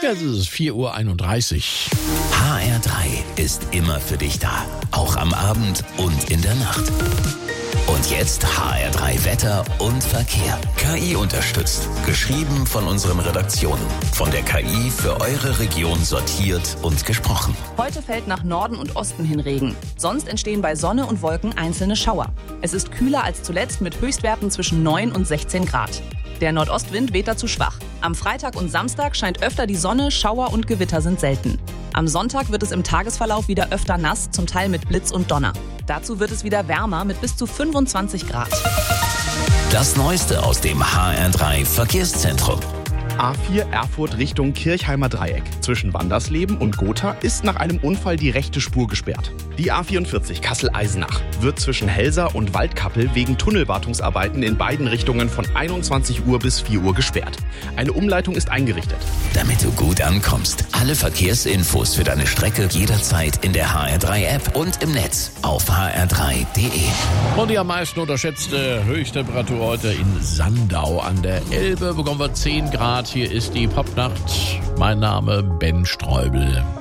Jetzt ist es 4:31 Uhr. HR3 ist immer für dich da. Auch am Abend und in der Nacht. Und jetzt HR3 Wetter und Verkehr. KI unterstützt. Geschrieben von unseren Redaktionen. Von der KI für eure Region sortiert und gesprochen. Heute fällt nach Norden und Osten hin Regen. Sonst entstehen bei Sonne und Wolken einzelne Schauer. Es ist kühler als zuletzt mit Höchstwerten zwischen 9 und 16 Grad. Der Nordostwind weht dazu schwach. Am Freitag und Samstag scheint öfter die Sonne, Schauer und Gewitter sind selten. Am Sonntag wird es im Tagesverlauf wieder öfter nass, zum Teil mit Blitz und Donner. Dazu wird es wieder wärmer mit bis zu 25 Grad. Das Neueste aus dem HR3 Verkehrszentrum. A4 Erfurt Richtung Kirchheimer Dreieck. Zwischen Wandersleben und Gotha ist nach einem Unfall die rechte Spur gesperrt. Die A44 Kassel-Eisenach wird zwischen Helsa und Waldkappel wegen Tunnelwartungsarbeiten in beiden Richtungen von 21 Uhr bis 4 Uhr gesperrt. Eine Umleitung ist eingerichtet. Damit du gut ankommst. Alle Verkehrsinfos für deine Strecke jederzeit in der HR3-App und im Netz auf hr3.de. Und die am meisten unterschätzte Höchsttemperatur heute in Sandau an der Elbe. Bekommen wir 10 Grad. Hier ist die Popnacht. Mein Name Ben Streubel.